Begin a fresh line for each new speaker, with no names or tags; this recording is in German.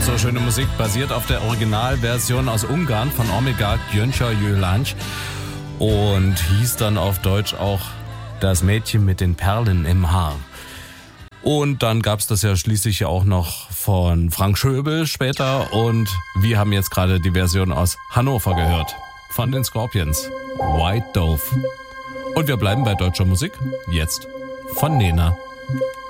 So schöne Musik basiert auf der Originalversion aus Ungarn von Omega Gyöngyös Gyöngy und hieß dann auf Deutsch auch Das Mädchen mit den Perlen im Haar. Und dann gab es das ja schließlich auch noch von Frank Schöbel später und wir haben jetzt gerade die Version aus Hannover gehört von den Scorpions, White Dove. Und wir bleiben bei deutscher Musik, jetzt von Nena.